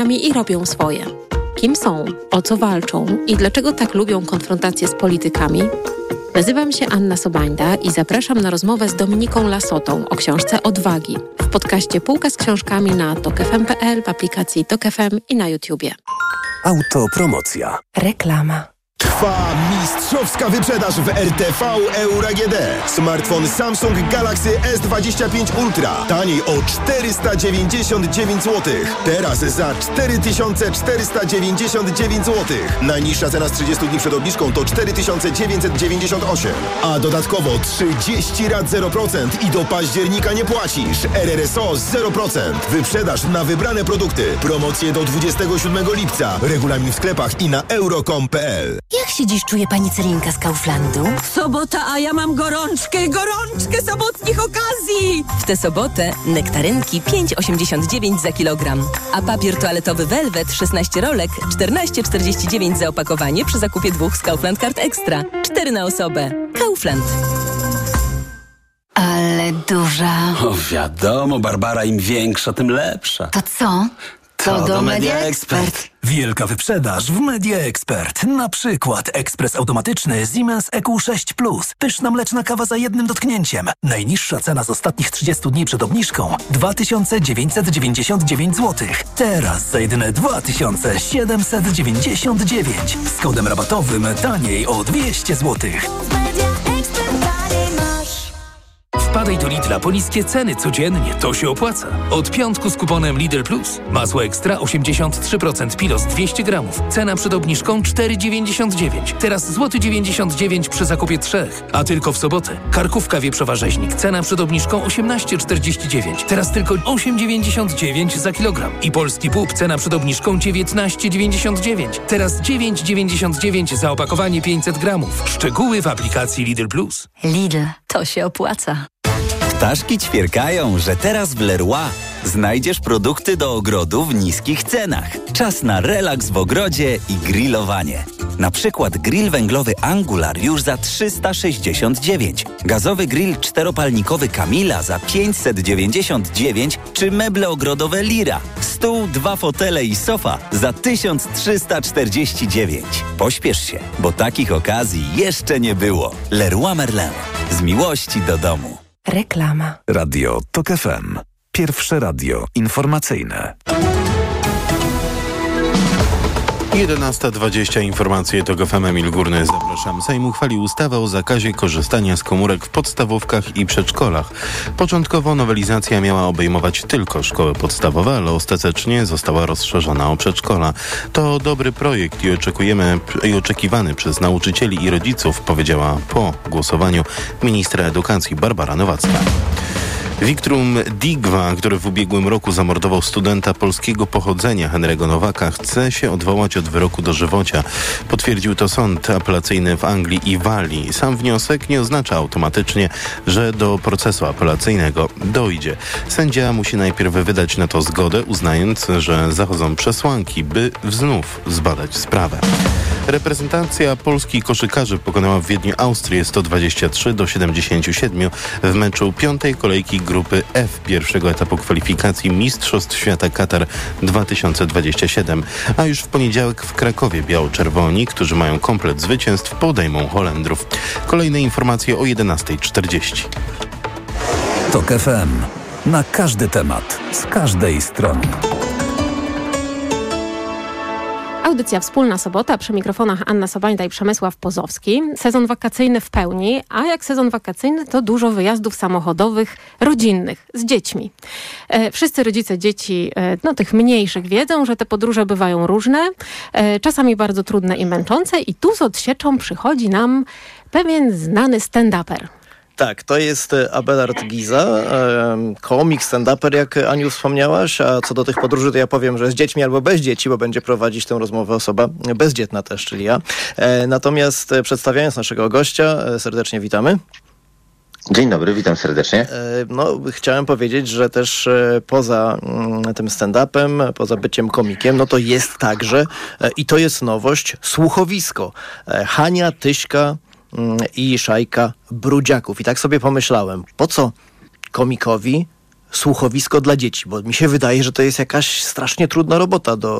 i robią swoje. Kim są, o co walczą i dlaczego tak lubią konfrontację z politykami? Nazywam się Anna Sobańda i zapraszam na rozmowę z Dominiką Lasotą o książce Odwagi w podcaście Półka z książkami na tokfm.pl, w aplikacji Tok FM i na YouTubie. Autopromocja. Reklama. Trwa mistrzowska wyprzedaż w RTV Euro AGD. Smartfon Samsung Galaxy S25 Ultra. Taniej o 499 zł. Teraz za 4499 zł. Najniższa cena z 30 dni przed obniżką to 4998. A dodatkowo 30 rat 0% i do października nie płacisz. RRSO 0%. Wyprzedaż na wybrane produkty. Promocje do 27 lipca. Regulamin w sklepach i na euro.com.pl. Jak się dziś czuje pani Celinka z Kauflandu? Sobota, a ja mam gorączkę sobotnich okazji! W tę sobotę nektarynki 5,89 za kilogram, a papier toaletowy Velvet 16 rolek 14,49 za opakowanie przy zakupie 2 z Kaufland Card Extra. 4 na osobę. Kaufland. Ale duża. O, wiadomo, Barbara, im większa, tym lepsza. To co? To do Media Expert. Wielka wyprzedaż w Media Expert. Na przykład ekspres automatyczny Siemens EQ6 Plus. Pyszna mleczna kawa za jednym dotknięciem. Najniższa cena z ostatnich 30 dni przed obniżką 2999 zł. Teraz za jedyne 2799. Z kodem rabatowym taniej o 200 zł. Wpadaj do Lidla po niskie ceny codziennie. To się opłaca. Od piątku z kuponem Lidl Plus. Masło ekstra 83% Pilos 200 gramów. Cena przed obniżką 4,99. Teraz złoty 99 przy zakupie 3. A tylko w sobotę. Karkówka wieprzowa rzeźnik. Cena przed obniżką 18,49. Teraz tylko 8,99 za kilogram. I polski pup. Cena przed obniżką 19,99. Teraz 9,99 za opakowanie 500 gramów. Szczegóły w aplikacji Lidl Plus. Lidl, to się opłaca. Ptaszki ćwierkają, że teraz w Leroy znajdziesz produkty do ogrodu w niskich cenach. Czas na relaks w ogrodzie i grillowanie. Na przykład grill węglowy Angular już za 369, gazowy grill czteropalnikowy Camila za 599 czy meble ogrodowe Lira, stół, 2 fotele i sofa za 1349. Pośpiesz się, bo takich okazji jeszcze nie było. Leroy Merlin. Z miłości do domu. Reklama. Radio Tok FM. Pierwsze radio informacyjne. 11:20 informacje TOK FM. Emil Górny, zapraszam. Sejm uchwalił ustawę o zakazie korzystania z komórek w podstawówkach i przedszkolach. Początkowo nowelizacja miała obejmować tylko szkoły podstawowe, ale ostatecznie została rozszerzona o przedszkola. To dobry projekt i oczekiwany przez nauczycieli i rodziców, powiedziała po głosowaniu ministra edukacji Barbara Nowacka. Wiktorum Digwa, który w ubiegłym roku zamordował studenta polskiego pochodzenia Henry'ego Nowaka, chce się odwołać od wyroku dożywocia. Potwierdził to sąd apelacyjny w Anglii i Walii. Sam wniosek nie oznacza automatycznie, że do procesu apelacyjnego dojdzie. Sędzia musi najpierw wydać na to zgodę, uznając, że zachodzą przesłanki, by znów zbadać sprawę. Reprezentacja polskich koszykarzy pokonała w Wiedniu Austrię 123-77 w meczu 5. kolejki grupy F pierwszego etapu kwalifikacji Mistrzostw Świata Katar 2027. A już w poniedziałek w Krakowie biało-czerwoni, którzy mają komplet zwycięstw, podejmą Holendrów. Kolejne informacje o 11:40. Tok FM. Na każdy temat, z każdej strony. Audycja Wspólna Sobota, przy mikrofonach Anna Sobańda i Przemysław Pozowski. Sezon wakacyjny w pełni, a jak sezon wakacyjny to dużo wyjazdów samochodowych, rodzinnych, z dziećmi. Wszyscy rodzice dzieci, tych mniejszych, wiedzą, że te podróże bywają różne, czasami bardzo trudne i męczące i tu z odsieczą przychodzi nam pewien znany stand-uper. Tak, to jest Abelard Giza, komik, stand-uper, jak Aniu wspomniałaś, a co do tych podróży to ja powiem, że z dziećmi albo bez dzieci, bo będzie prowadzić tę rozmowę osoba bezdzietna też, czyli ja. Natomiast przedstawiając naszego gościa, serdecznie witamy. Dzień dobry, witam serdecznie. Chciałem powiedzieć, że też poza tym stand-upem, poza byciem komikiem, to jest także, i to jest nowość, słuchowisko. Hania, Tyśka i szajka brudziaków. I tak sobie pomyślałem, po co komikowi słuchowisko dla dzieci? Bo mi się wydaje, że to jest jakaś strasznie trudna robota